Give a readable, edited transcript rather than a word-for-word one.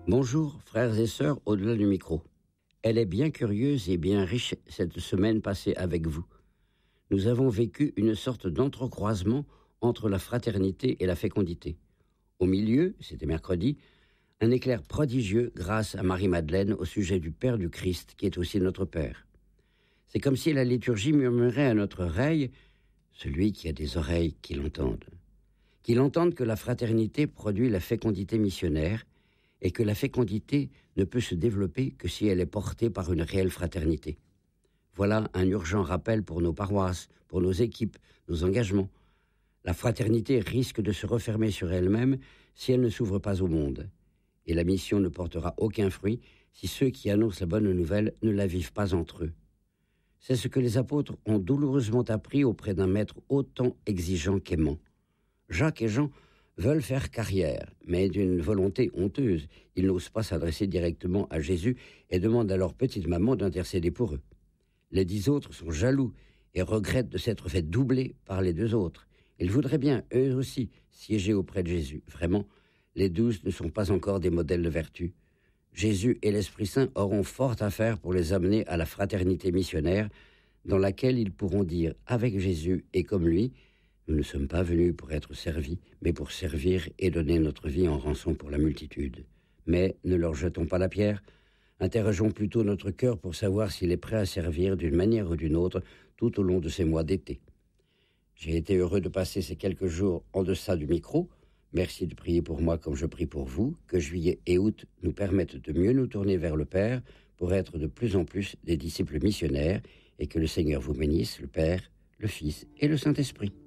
Bonjour, frères et sœurs au-delà du micro. Elle est bien curieuse et bien riche cette semaine passée avec vous. Nous avons vécu une sorte d'entrecroisement entre la fraternité et la fécondité. Au milieu, c'était mercredi, un éclair prodigieux grâce à Marie-Madeleine au sujet du Père du Christ qui est aussi notre Père. C'est comme si la liturgie murmurait à notre oreille, celui qui a des oreilles qui l'entendent que la fraternité produit la fécondité missionnaire et que la fécondité ne peut se développer que si elle est portée par une réelle fraternité. Voilà un urgent rappel pour nos paroisses, pour nos équipes, nos engagements. La fraternité risque de se refermer sur elle-même si elle ne s'ouvre pas au monde. Et la mission ne portera aucun fruit si ceux qui annoncent la bonne nouvelle ne la vivent pas entre eux. C'est ce que les apôtres ont douloureusement appris auprès d'un maître autant exigeant qu'aimant. Jacques et Jean veulent faire carrière, mais d'une volonté honteuse. Ils n'osent pas s'adresser directement à Jésus et demandent à leur petite maman d'intercéder pour eux. Les 10 autres sont jaloux et regrettent de s'être fait doubler par les 2 autres. Ils voudraient bien, eux aussi, siéger auprès de Jésus. Vraiment, les 12 ne sont pas encore des modèles de vertu. Jésus et l'Esprit Saint auront fort à faire pour les amener à la fraternité missionnaire, dans laquelle ils pourront dire, avec Jésus et comme lui, nous ne sommes pas venus pour être servis, mais pour servir et donner notre vie en rançon pour la multitude. Mais ne leur jetons pas la pierre, interrogeons plutôt notre cœur pour savoir s'il est prêt à servir d'une manière ou d'une autre tout au long de ces mois d'été. J'ai été heureux de passer ces quelques jours en deçà du micro. Merci de prier pour moi comme je prie pour vous, que juillet et août nous permettent de mieux nous tourner vers le Père pour être de plus en plus des disciples missionnaires et que le Seigneur vous bénisse, le Père, le Fils et le Saint-Esprit.